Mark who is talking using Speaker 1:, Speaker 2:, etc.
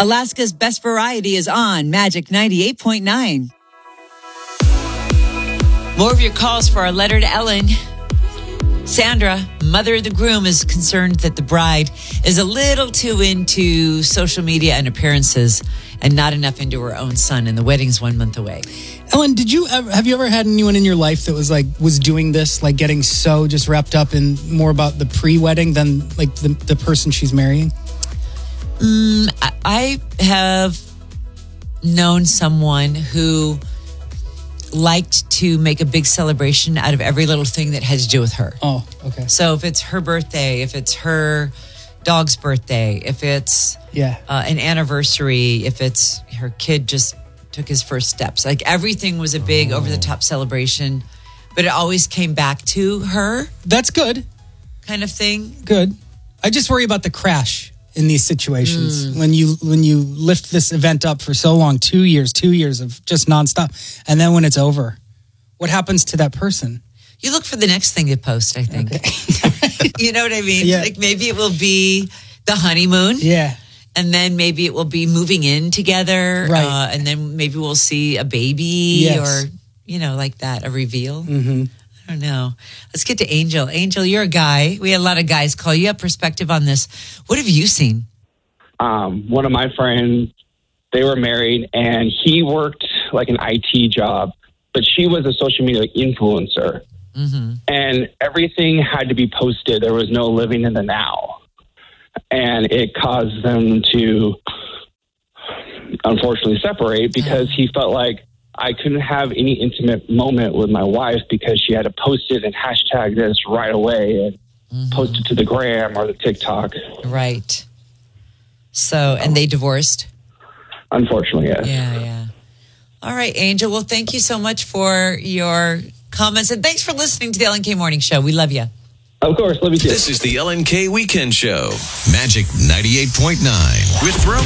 Speaker 1: Alaska's Best Variety is on Magic 98.9. More of your calls for our letter to Ellen. Sandra, mother of the groom, is concerned that the bride is a little too into social media and appearances and not enough into her own son, and the wedding's 1 month away.
Speaker 2: Ellen, have you ever had anyone in your life that was doing this, like getting so just wrapped up in more about the pre-wedding than like the person she's marrying?
Speaker 1: I have known someone who liked to make a big celebration out of every little thing that had to do with her.
Speaker 2: Oh, okay.
Speaker 1: So if it's her birthday, if it's her dog's birthday, if it's an anniversary, if it's her kid just took his first steps, like everything was a big over-the-top celebration, but it always came back to her.
Speaker 2: That's good.
Speaker 1: Kind of thing.
Speaker 2: Good. I just worry about the crash in these situations when you lift this event up for so long, 2 years of just nonstop, and then when it's over, what happens to that person?
Speaker 1: You look for the next thing to post, I think.
Speaker 2: Okay.
Speaker 1: You know what I mean?
Speaker 2: Yeah.
Speaker 1: Like maybe it will be the honeymoon.
Speaker 2: Yeah.
Speaker 1: And then maybe it will be moving in together.
Speaker 2: Right.
Speaker 1: And then maybe we'll see a baby or, like that, a reveal.
Speaker 2: Mm-hmm.
Speaker 1: I don't know. Let's get to Angel. Angel, you're a guy. We had a lot of guys call. You have perspective on this. What have you seen?
Speaker 3: One of my friends, they were married, and he worked like an IT job, but she was a social media influencer. Mm-hmm. And everything had to be posted. There was no living in the now. And it caused them to, unfortunately, separate because he felt like I couldn't have any intimate moment with my wife because she had to post it and hashtag this right away and post it to the gram or the TikTok.
Speaker 1: Right. So, and they divorced?
Speaker 3: Unfortunately, yes.
Speaker 1: Yeah. All right, Angel. Well, thank you so much for your comments. And thanks for listening to the Ellen K Morning Show. We love you.
Speaker 3: Of course. Love you too.
Speaker 4: This is the Ellen K Weekend Show. Magic 98.9 with Bro.